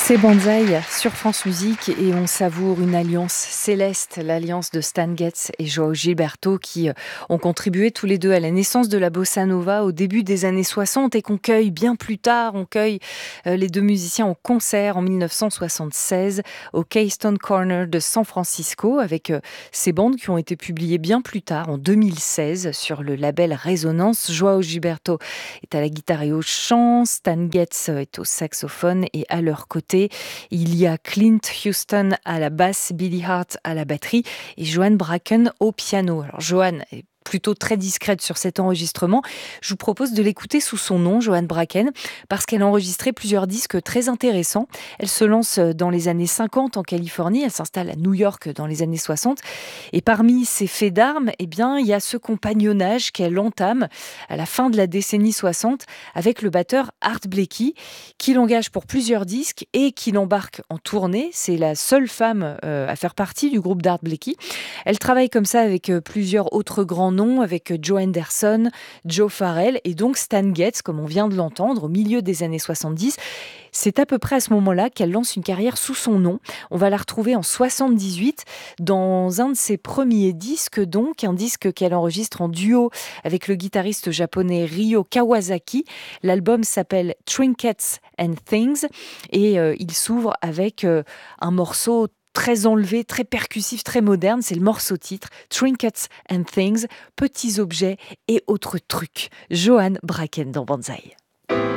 C'est Banzai sur France Musique et on savoure une alliance céleste, l'alliance de Stan Getz et João Gilberto qui ont contribué tous les deux à la naissance de la bossa nova au début des années 60 et qu'on cueille bien plus tard. On cueille les deux musiciens en concert en 1976 au Keystone Corner de San Francisco avec ces bandes qui ont été publiées bien plus tard en 2016 sur le label Résonance. João Gilberto est à la guitare et au chant, Stan Getz est au saxophone et à leur côté, il y a Clint Houston à la basse, Billy Hart à la batterie et Joan Bracken au piano. Alors Joan est plutôt très discrète sur cet enregistrement. Je vous propose de l'écouter sous son nom, Joan Bracken, parce qu'elle a enregistré plusieurs disques très intéressants. Elle se lance dans les années 50 en Californie, elle s'installe à New York dans les années 60. Et parmi ses faits d'armes, eh bien, il y a ce compagnonnage qu'elle entame à la fin de la décennie 60 avec le batteur Art Blakey, qui l'engage pour plusieurs disques et qui l'embarque en tournée. C'est la seule femme à faire partie du groupe d'Art Blakey. Elle travaille comme ça avec plusieurs autres grands noms, avec Joe Henderson, Joe Farrell et donc Stan Getz, comme on vient de l'entendre, au milieu des années 70. C'est à peu près à ce moment-là qu'elle lance une carrière sous son nom. On va la retrouver en 78 dans un de ses premiers disques, donc un disque qu'elle enregistre en duo avec le guitariste japonais Ryo Kawasaki. L'album s'appelle Trinkets and Things et il s'ouvre avec un morceau très enlevé, très percussif, très moderne. C'est le morceau titre, Trinkets and Things, petits objets et autres trucs. Joan Bracken dans Banzai.